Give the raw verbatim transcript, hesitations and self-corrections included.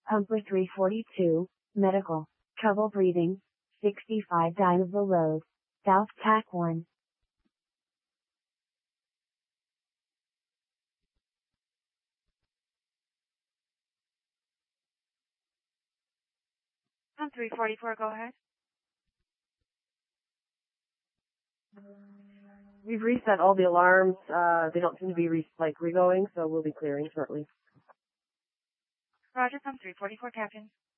Pumper three forty-two, medical, trouble breathing, sixty-five Dineville Road, South Tack one. Pump three forty-four, go ahead. We've reset all the alarms. Uh, they don't seem to be re- like re-going, so we'll be clearing shortly. Roger, Pump three forty-four, Captain.